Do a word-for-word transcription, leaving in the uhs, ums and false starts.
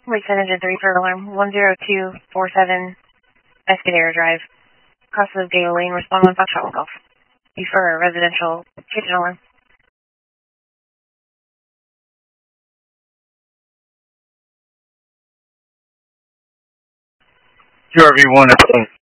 Lakeside Engine three for alarm one zero two four seven Escadero Drive. Crossing of Gale Lane, respond one Foxtrot Golf. B for residential kitchen alarm. Q R V one,